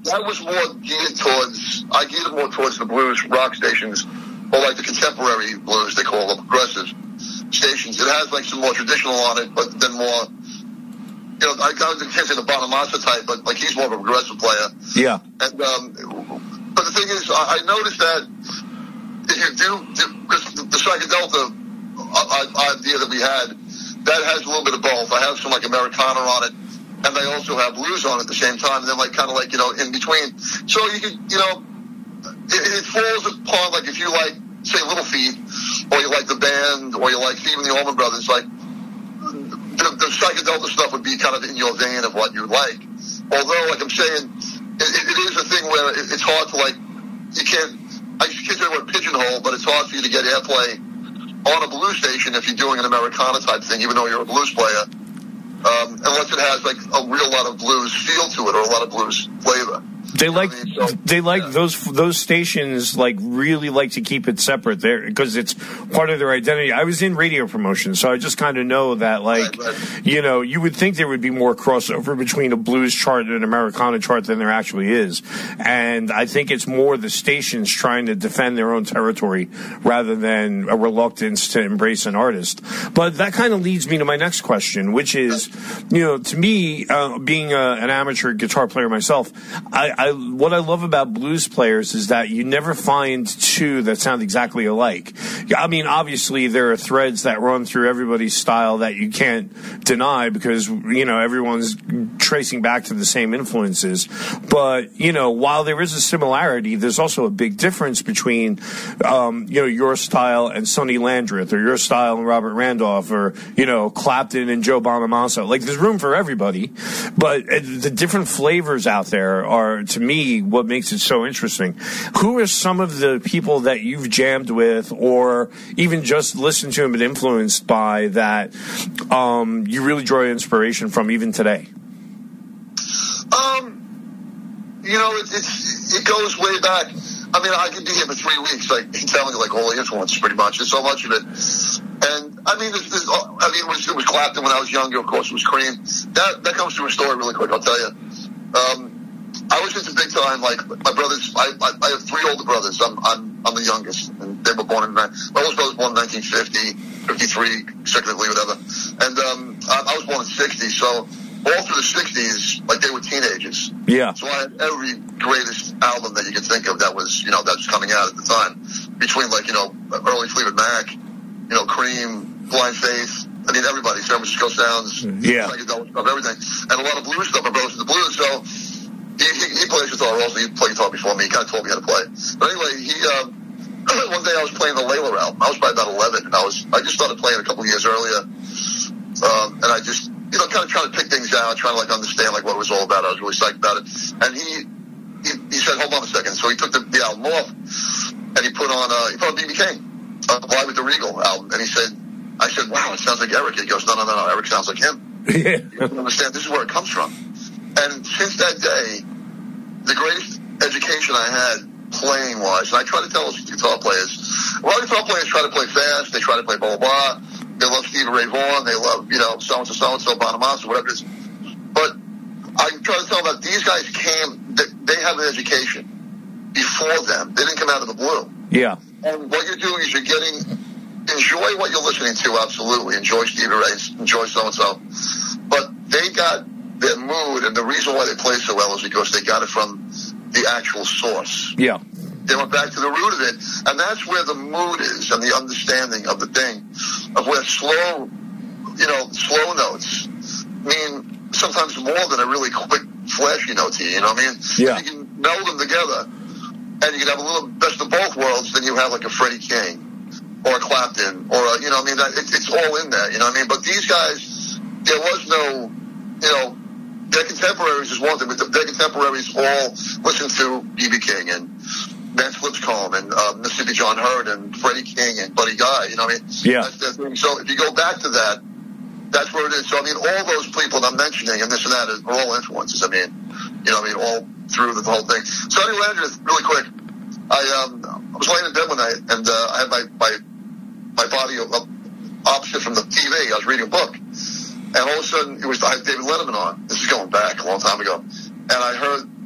That was more geared towards, I geared it more towards the blues rock stations, or like the contemporary blues, they call them, progressive stations. It has like some more traditional on it, but then more, you know, I can't say the Bonamassa type, but like he's more of a progressive player. Yeah. And, but the thing is, I noticed that if you do, because the psychedelta idea that we had, that has a little bit of both. I have some like Americana on it, and I also have blues on it at the same time, and then like kind of like, you know, in between. So you could, you know, it falls upon, like if you like, say, Little Feat, or you like the band, or you like Stephen the Allman Brothers, like the psychedelta stuff would be kind of in your vein of what you like. Although, like I'm saying, it is a thing where it's hard to like, you can't, I can't say the word pigeonhole, but it's hard for you to get airplay on a blues station if you're doing an Americana type thing, even though you're a blues player, unless it has like a real lot of blues feel to it or a lot of blues flavor. They like those stations like really like to keep it separate there because it's part of their identity. I was in radio promotion, so I just kind of know that like you know, you would think there would be more crossover between a blues chart and an Americana chart than there actually is. And I think it's more the stations trying to defend their own territory rather than a reluctance to embrace an artist. But that kind of leads me to my next question, which is, you know, to me, being an amateur guitar player myself, what I love about blues players is that you never find two that sound exactly alike. I mean, obviously there are threads that run through everybody's style that you can't deny because, you know, everyone's tracing back to the same influences. But, you know, while there is a similarity, there's also a big difference between, you know, your style and Sonny Landreth, or your style and Robert Randolph, or, you know, Clapton and Joe Bonamassa. Like, there's room for everybody, but the different flavors out there are, to me, what makes it so interesting. Who are some of the people that you've jammed with, or even just listened to and been influenced by, that you really draw inspiration from even today? You know, it goes way back. I mean, I could be here for 3 weeks, like telling you like all the influences, pretty much. There's so much of it. And I mean, it was Clapton when I was younger. Of course, it was Cream. That comes to a story really quick. I'll tell you. I was into big time, like my brothers. I have 3 older brothers. I'm the youngest, and they were born in. My oldest brother was born in 1950, 53, secondly, whatever. And I was born in 60, so all through the 60s, like they were teenagers. Yeah. So I had every greatest album that you could think of that was, you know, that was coming out at the time. Between like, you know, early Fleetwood Mac, you know, Cream, Blind Faith. I mean, everybody. San Francisco Sounds. Yeah. Psychedelic stuff, everything, and a lot of blues stuff. My brother's into blues, so. He plays guitar also. He played guitar before me. He kind of taught me how to play. But anyway, one day I was playing the Layla album. I was probably about 11, and I just started playing a couple of years earlier. And I just, you know, kind of trying to pick things out, trying to like understand like what it was all about. I was really psyched about it. And he said, hold on a second. So he took the album off, and he put on B.B. King, Live at the Regal album. And I said, wow, it sounds like Eric. He goes, no, Eric sounds like him. Yeah. You don't understand. This is where it comes from. And since that day, the greatest education I had playing-wise, and I try to tell those guitar players, a lot of guitar players try to play fast, they try to play blah, blah, blah. They love Stevie Ray Vaughan, they love, you know, so-and-so, Bonamassa, whatever it is. But I try to tell them that these guys they have an education before them. They didn't come out of the blue. Yeah. And what you're doing is enjoy what you're listening to, absolutely. Enjoy Stevie Ray, enjoy so-and-so. But they got their mood, and the reason why they play so well is because they got it from the actual source. Yeah. They went back to the root of it, and that's where the mood is and the understanding of the thing, of where slow notes mean sometimes more than a really quick, flashy note to you, you know what I mean? Yeah. If you can meld them together, and you can have a little best of both worlds, then you have like a Freddie King, or a Clapton, or a, you know what I mean? It's all in there, you know what I mean? But these guys, there was no, you know, their contemporaries is one thing, but their contemporaries all listened to B.B. King and Vance Lipscomb and Mississippi John Hurt and Freddie King and Buddy Guy, you know what I mean? Yeah. That's their thing. So if you go back to that, that's where it is. So, I mean, all those people that I'm mentioning and this and that are all influences. I mean, you know what I mean, all through the whole thing. Sonny Landreth, really quick, I was laying in bed one night, and I had my body opposite from the TV. I was reading a book. And all of a sudden, I had David Letterman on. This is going back a long time ago. And I heard